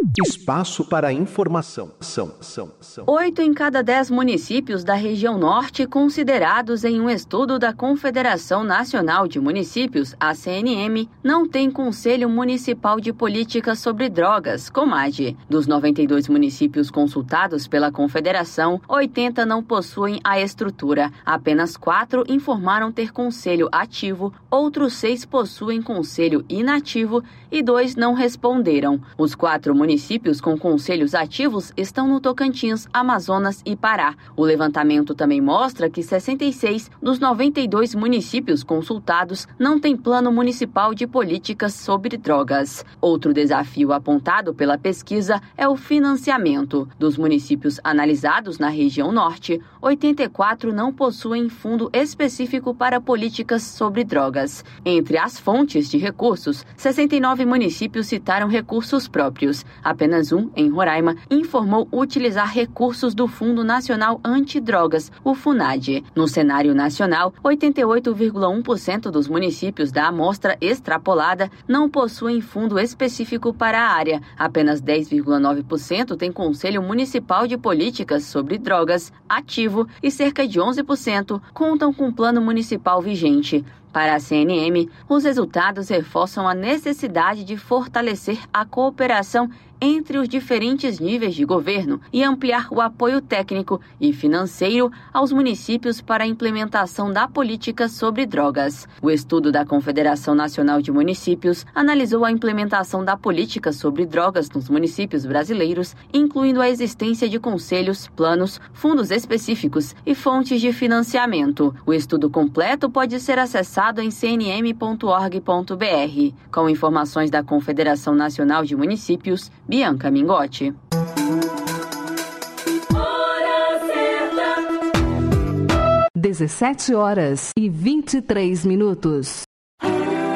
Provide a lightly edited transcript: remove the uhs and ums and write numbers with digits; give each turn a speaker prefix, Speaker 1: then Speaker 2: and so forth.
Speaker 1: Espaço para informação.
Speaker 2: 8 em cada 10 municípios da região norte, considerados em um estudo da Confederação Nacional de Municípios, a CNM, não tem Conselho Municipal de Políticas sobre Drogas, COMAD. Dos 92 municípios consultados pela Confederação, 80 não possuem a estrutura. Apenas 4 informaram ter conselho ativo, outros 6 possuem conselho inativo e 2 não responderam. Os 4 municípios com conselhos ativos estão no Tocantins, Amazonas e Pará. O levantamento também mostra que 66 dos 92 municípios consultados não têm plano municipal de políticas sobre drogas. Outro desafio apontado pela pesquisa é o financiamento. Dos municípios analisados na região norte, 84 não possuem fundo específico para políticas sobre drogas. Entre as fontes de recursos, 69 municípios citaram recursos próprios. Apenas um, em Roraima, informou utilizar recursos do Fundo Nacional Antidrogas, o FUNAD. No cenário nacional, 88,1% dos municípios da amostra extrapolada não possuem fundo específico para a área. Apenas 10,9% têm Conselho Municipal de Políticas sobre Drogas ativo e cerca de 11% contam com plano municipal vigente. Para a CNM, os resultados reforçam a necessidade de fortalecer a cooperação entre os diferentes níveis de governo e ampliar o apoio técnico e financeiro aos municípios para a implementação da política sobre drogas. O estudo da Confederação Nacional de Municípios analisou a implementação da política sobre drogas nos municípios brasileiros, incluindo a existência de conselhos, planos, fundos específicos e fontes de financiamento. O estudo completo pode ser acessado em cnm.org.br. Com informações da Confederação Nacional de Municípios, Bianca Mingotti.
Speaker 3: 17h23.